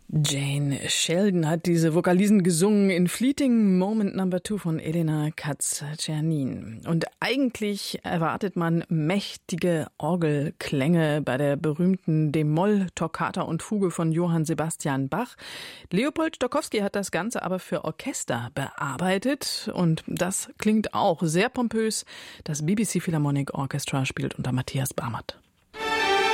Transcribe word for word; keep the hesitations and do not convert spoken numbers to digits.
Jane Sheldon hat diese Vokalisen gesungen in Fleeting Moment Number Two von Elena Katz-Czernin. Und eigentlich erwartet man mächtige Orgelklänge bei der berühmten D-Moll-Toccata und Fuge von Johann Sebastian Bach. Leopold Stokowski hat das Ganze aber für Orchester bearbeitet und das klingt auch sehr pompös. Das B B C Philharmonic Orchestra spielt unter Matthias Barmert.